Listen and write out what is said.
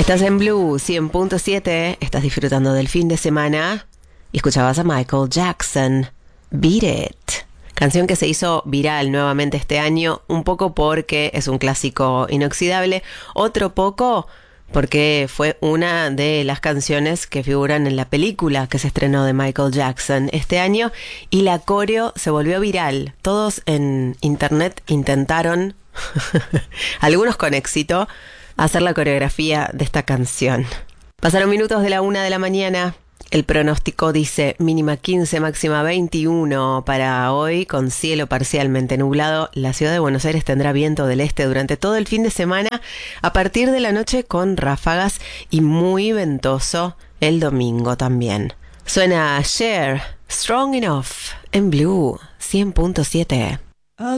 Estás en Blue 100.7, estás disfrutando del fin de semana y escuchabas a Michael Jackson, Beat It. Canción que se hizo viral nuevamente este año, un poco porque es un clásico inoxidable, otro poco porque fue una de las canciones que figuran en la película que se estrenó de Michael Jackson este año y la coreo se volvió viral. Todos en internet intentaron, algunos con éxito, hacer la coreografía de esta canción. Pasaron minutos de la 1 de la mañana. El pronóstico dice mínima 15, máxima 21 para hoy, con cielo parcialmente nublado. La ciudad de Buenos Aires tendrá viento del este durante todo el fin de semana, a partir de la noche con ráfagas y muy ventoso el domingo también. Suena Cher, Strong Enough, en Blue 100.7.